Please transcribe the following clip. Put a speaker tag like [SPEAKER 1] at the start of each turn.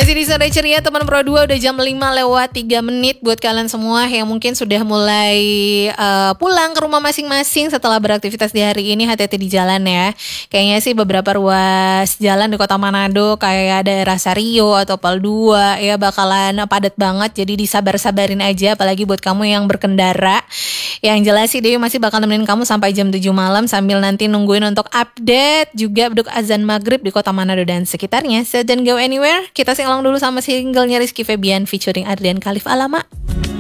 [SPEAKER 1] Masih di Sore Ceria teman Pro 2, udah jam 5:03 buat kalian semua yang mungkin sudah mulai pulang ke rumah masing-masing setelah beraktivitas di hari ini. Hati-hati di jalan ya. Kayaknya sih beberapa ruas jalan di Kota Manado kayak daerah Sario atau Pal 2 ya bakalan padat banget. Jadi disabar-sabarin aja, apalagi buat kamu yang berkendara. Yang jelas sih Dewi masih bakal nemenin kamu sampai jam 7 malam sambil nanti nungguin untuk update juga beduk azan maghrib di Kota Manado dan sekitarnya. So don't go anywhere. Kita sing along dulu sama singlenya Rizky Febian featuring Ardian Khalif Alama.